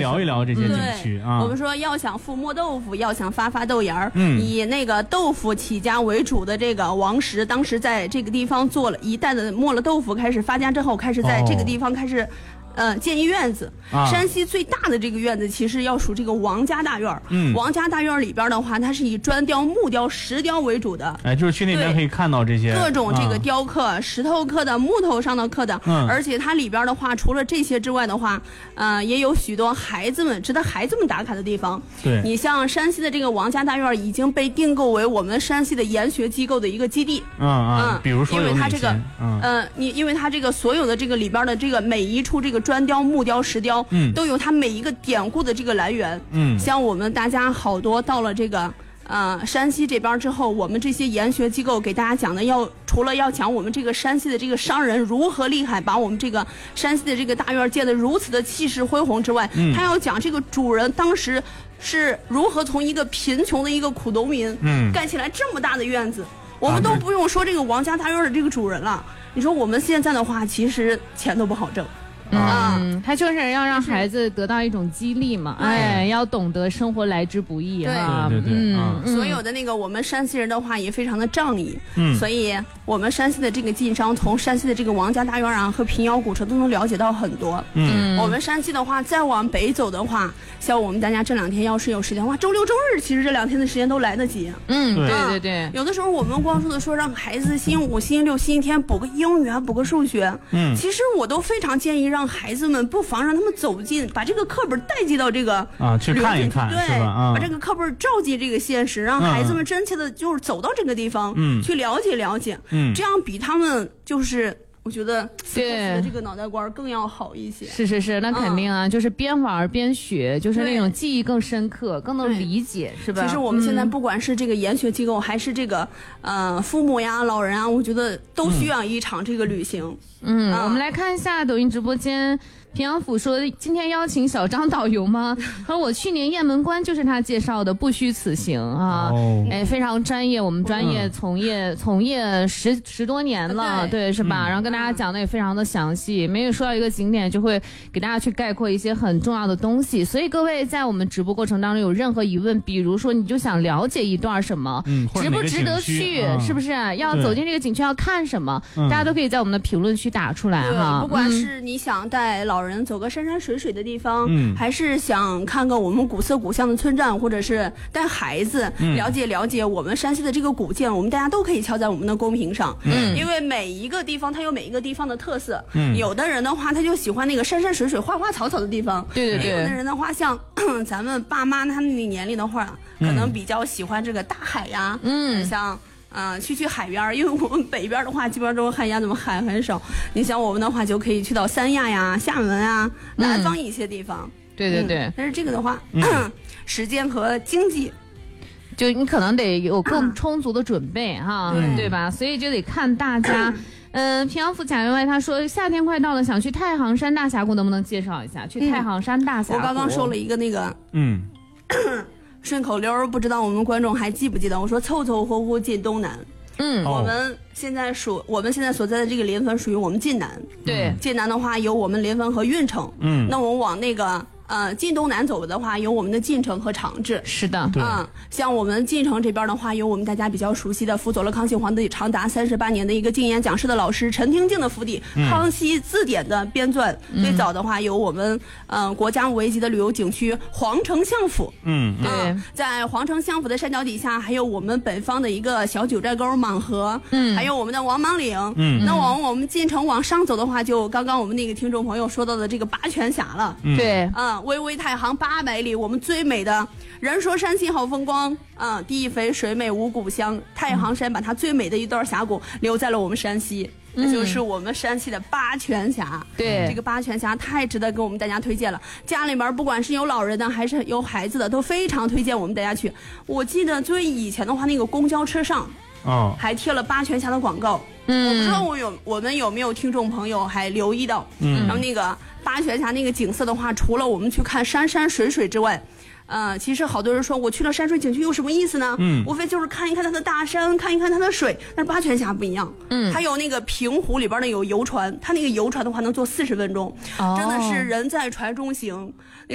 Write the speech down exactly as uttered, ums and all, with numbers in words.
聊一聊这些景区啊。 我们说要想富摸豆腐，要想发发豆芽儿， 嗯， 以那个豆腐起家为主的这个王石，当时在这个地方做了一代的磨了豆腐，开始发家之后，开始在这个地方开始。哦呃，建一院子、啊，山西最大的这个院子其实要属这个王家大院。嗯，王家大院里边的话，它是以砖雕、木雕、石雕为主的。 哎，就是去那边可以看到这些各种这个雕刻、啊、石头刻的、木头上的刻的。嗯，而且它里边的话，除了这些之外的话，呃，也有许多孩子们值得孩子们打卡的地方。 对， 你像山西的这个王家大院已经被订购为我们山西的研学机构的一个基地。 嗯嗯，比如说因为它这个， 嗯， 呃，你因为它这个所有的这个里边的这个每一处这个砖雕、木雕、石雕，嗯，都有它每一个典故的这个来源。嗯，像我们大家好多到了这个呃山西这边之后，我们这些研学机构给大家讲的要，除了要讲我们这个山西的这个商人如何厉害，把我们这个山西的这个大院建得如此的气势恢宏之外，嗯，他要讲这个主人当时是如何从一个贫穷的一个苦农民，嗯，盖起来这么大的院子。我们都不用说这个王家大院的这个主人了，你说我们现在的话，其实钱都不好挣。 嗯，他就是要让孩子得到一种激励嘛，哎，要懂得生活来之不易啊。对对对， 嗯，所有的那个我们山西人的话也非常的仗义，嗯，所以我们山西的这个晋商从山西的这个王家大院啊和平遥古城都能了解到很多。嗯，我们山西的话再往北走的话，像我们大家这两天要是有时间的话，周六周日其实这两天的时间都来得及。 嗯，对对对， 有的时候我们光说的说让孩子星期五、星期六、星期天补个英语啊，补个数学，嗯，其实我都非常建议让孩子们不妨让他们走进，把这个课本带进到这个啊去看一看， 对， 是吧？啊， 把这个课本照进这个现实，让孩子们真切的就是走到这个地方，嗯，去了解了解，嗯，这样比他们就是我觉得对这个脑袋瓜更要好一些。 是是是，那肯定啊，嗯、就是边玩边学，就是那种记忆更深刻，更能理解，是吧？ 其实我们现在不管是这个研学机构，嗯、还是这个呃父母呀、老人啊，我觉得都需要一场这个旅行。 嗯，嗯我们来看一下抖音直播间。平阳府说今天邀请小张导游吗？他说我去年雁门关就是他介绍的，不虚此行啊。哦、哎，非常专业，我们专业从业、嗯、从业十十多年了，对, 对是吧、嗯？然后跟大家讲的也非常的详细，每有说到一个景点就会给大家去概括一些很重要的东西。所以各位在我们直播过程当中有任何疑问，比如说你就想了解一段什么，嗯、值不值得去，嗯、是不是要走进这个景区要看什么，大家都可以在我们的评论区打出来哈。 不管是你想带老人人走个山山水水的地方，嗯，还是想看看我们古色古香的村寨，或者是带孩子、嗯、了解了解我们山西的这个古建，我们大家都可以敲在我们的公屏上，嗯，因为每一个地方它有每一个地方的特色，嗯，有的人的话他就喜欢那个山山水水花花草草的地方， 对对对， 有的人的话像咱们爸妈他们那年龄的话，可能比较喜欢这个大海呀，嗯，像啊、呃，去去海边，因为我们北边的话，基本上都是海呀，怎么海很少。你像我们的话，就可以去到三亚呀、厦门啊、南方一些地方。 嗯、对对对、嗯。 但是这个的话，嗯、时间和经济， 就你可能得有更充足的准备哈，嗯、对吧？所以就得看大家。嗯、呃，平阳府贾员外他说夏天快到了，想去太行山大峡谷，能不能介绍一下？去太行山大峡谷。 嗯、我刚刚说了一个那个， 嗯。 顺口溜，不知道我们观众还记不记得？我说凑凑合合进东南。嗯，我们现在属我们现在所在的这个临汾属于我们晋南。 对， 晋南的话有我们临汾和运城。嗯，那我们往那个呃晋东南走的话，有我们的晋城和长治。 是的， 嗯，像我们晋城这边的话，有我们大家比较熟悉的辅佐了康熙皇帝长达三十八年的一个经验讲师的老师陈廷敬的府邸，嗯、康熙字典的编纂。嗯、最早的话有我们呃国家五 A 级的旅游景区皇城相府。 嗯，对、 嗯，在皇城相府的山脚底下，还有我们北方的一个小九寨沟蟒河，嗯，还有我们的王莽岭。嗯，那往我们晋城往上走的话，就刚刚我们那个听众朋友说到的这个八泉峡了。 嗯、对， 嗯。巍巍太行八百里，我们最美的人说山西好风光，嗯，地肥水美五谷香。太行山把它最美的一段峡谷留在了我们山西，那、嗯、就是我们山西的八泉峡。 对， 这个八泉峡太值得给我们大家推荐了。家里面不管是有老人的还是有孩子的，都非常推荐我们大家去。我记得最以前的话，那个公交车上哦还贴了八泉峡的广告。嗯，我不知道我有我们有没有听众朋友还留意到，嗯，然后那个八泉峡那个景色的话，除了我们去看山山水水之外，呃，其实好多人说我去了山水景区有什么意思呢？嗯，无非就是看一看它的大山，看一看它的水。但是八泉峡不一样，嗯，还有那个平湖里边呢有游船，它那个游船的话能坐四十分钟，哦、真的是人在船中行。